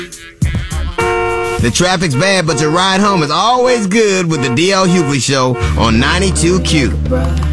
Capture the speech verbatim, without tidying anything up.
The traffic's bad, but your ride home is always good with the D L Hughley Show on ninety-two Q.